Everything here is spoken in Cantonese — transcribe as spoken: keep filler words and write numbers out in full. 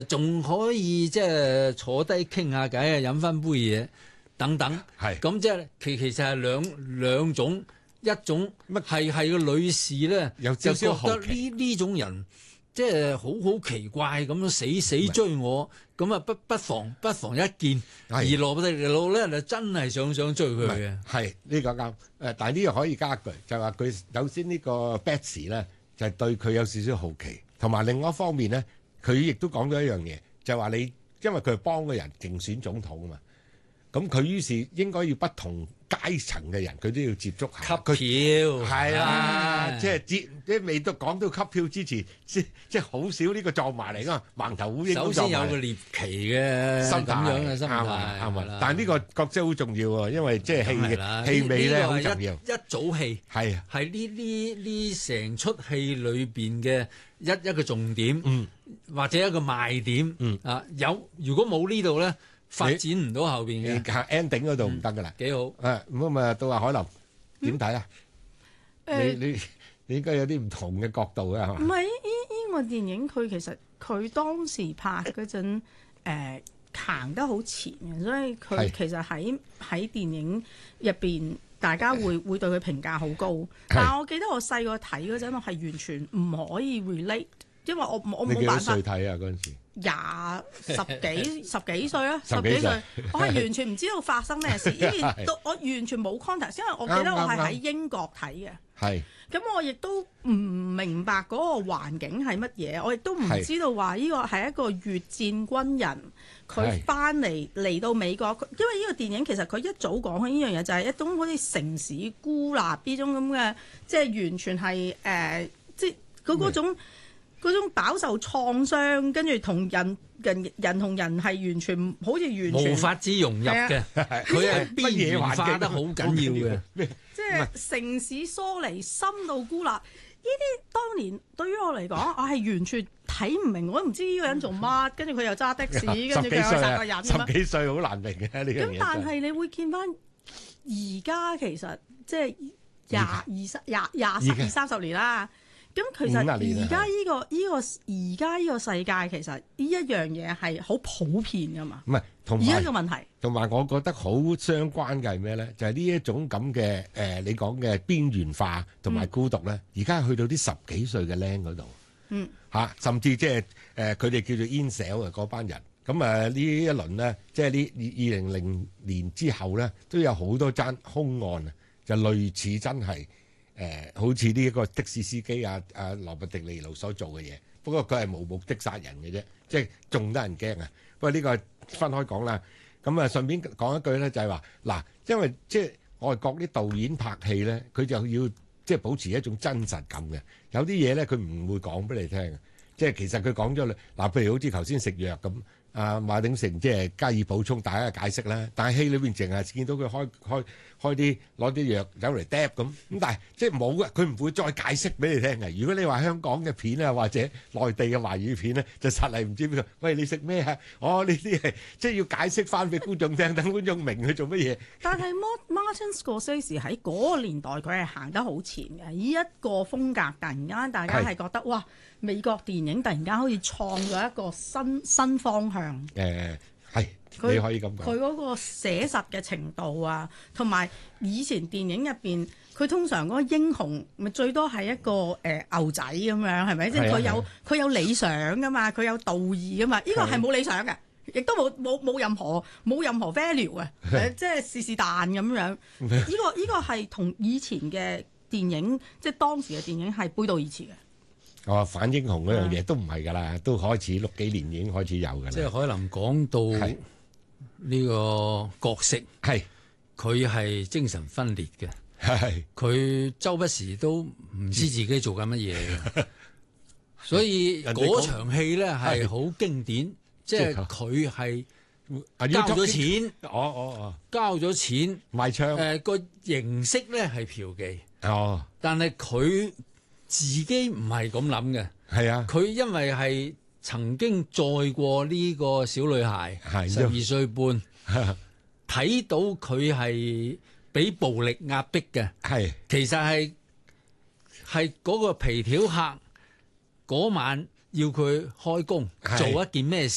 仲可以即係坐低傾下偈啊，飲翻杯嘢等等。係咁即係其其實係兩兩種，一種乜係係個女士咧，就覺得呢呢種人即係好好奇怪咁樣死死追我，咁啊不不妨不妨一見。而羅伯特尼路咧就真係想想追佢嘅。 係呢個啱誒，但係呢個可以加句，就話佢首先呢個 Betsy 咧就係對佢有少少好奇，同埋另外一方面咧。佢亦都講咗一樣嘢，就係話你，因為佢係幫個人競選總統啊嘛，咁佢於是應該要不同階層嘅人，佢都要接觸下。 吸票係啦，即係接即係未到講到吸票之前，即即係好少呢個撞埋嚟噶嘛，盲頭烏蠅都撞埋嚟。首先有個獵奇嘅心咁樣嘅心態，啱啊啱啊。但係呢個角色好重要喎，因為即係戲戲味咧好重要。一組戲係係呢呢呢成出戲裏邊嘅一一個重點。嗯。或者一個賣點，嗯啊有，如果冇呢度咧，發展唔到後邊嘅 ending 嗰度唔得噶啦， 幾好。 誒咁啊，到阿海琳點睇啊？你你你應該有啲唔同嘅角度啊，係嘛？ 唔係，呢呢個電影佢其實佢當時拍嗰陣誒行得好前嘅，所以佢其實喺喺電影入邊，大家會會對佢評價好高。但係我記得我細個睇嗰陣，我係完全唔可以 relate。因為我我冇辦法。 你幾歲睇啊？嗰陣時廿十幾十幾歲啊，十幾歲，我係完全唔知道發生咩事，因為都我完全冇 context，因為我記得我係喺英國睇嘅。係。咁我亦都唔明白嗰個環境係乜嘢，我亦都唔知道話呢個係一個越戰軍人，佢翻嚟嚟到美國，因為呢個電影其實佢一早講緊呢樣嘢，就係一種好似城市孤立呢種咁嘅，即係完全係誒、呃，即係嗰嗰種。嗰種飽受創傷，跟住同人人人同人係完全好似完全無法之融入嘅，佢係邊緣化得好緊要嘅， 即係城市疏離、深度孤立。呢啲當年對於我嚟講，我係完全睇唔明，我都唔知呢個人做乜，跟住佢又揸的士，跟住佢又殺個人。 十幾歲好難明嘅呢樣嘢。 咁但係你會見翻而家其實即係廿二十廿廿十二三十年啦。咁其實而家呢個依、呢個而家呢個世界其實呢一樣嘢係好普遍噶嘛？唔係，同埋而家個問題， 同埋我覺得好相關嘅係咩咧？就係呢一種咁嘅誒，你講嘅邊緣化同埋孤獨咧，而家、嗯、去到啲十幾歲嘅僆嗰度，嗯嚇、啊，甚至即係誒佢哋叫做 incel 嘅嗰班人。咁誒呢一輪咧，即係呢二二零零年之後咧，都有好多單兇案啊，就類似真係。誒、呃，好似呢一個的士司機啊，啊羅伯迪尼路所做嘅嘢，不過佢係無目的殺人嘅啫，即係仲得人驚啊！不過呢個分開講啦。咁啊，順便講一句咧，就係話嗱，因為即係外國啲導演拍戲咧，佢就要即係保持一種真實感嘅。有啲嘢咧，佢唔會講俾你聽嘅。即係其實佢講咗啦，嗱，譬如好似頭先食藥咁。啊，馬鼎盛即係加以補充，大家解釋啦。但係戲裏邊淨係見到佢開開開啲攞啲藥走嚟嗒咁，咁但係即係冇嘅，佢唔會再解釋俾你聽嘅。如果你話香港嘅片啊，或者內地嘅華語片咧，就實係唔知邊個。喂，你食咩啊？哦，呢啲係即係要解釋翻俾觀眾聽，等觀眾明佢做乜嘢。 但係 Martin Scorsese 喺嗰個年代，佢係行得好前嘅。呢一個風格突然間大家係覺得哇，美國電影突然間好似創咗一個新新方向。 誒係，你可以咁講。 佢嗰個寫實嘅程度啊，同埋以前電影入邊，佢通常嗰個英雄咪最多係一個誒、呃、牛仔咁樣，係咪？即係佢有佢有理想噶嘛，佢有道義噶嘛。呢、呢個係冇理想嘅，亦都冇冇冇任何冇任何 value 嘅，即係是是但咁樣。呢、呢個呢、呢個係同以前嘅電影，即係當時嘅電影係背道而馳嘅。 哦，反英雄嗰樣嘢都唔係㗎啦，都開始六幾年已經開始有㗎啦。 即係海林講到呢個角色，係佢係精神分裂嘅，係佢周不時都唔知自己做緊乜嘢嘅，所以嗰場戲咧係好經典，即係佢係交咗錢，哦哦哦，交咗錢賣槍， 誒個形式咧係嫖妓， 哦， 但係佢自己唔係咁諗嘅，係啊！佢因為係曾經載過呢個小女孩，十二歲半，睇到佢係俾暴力壓迫嘅，係其實係係嗰個皮條客嗰晚要佢開工做一件咩事？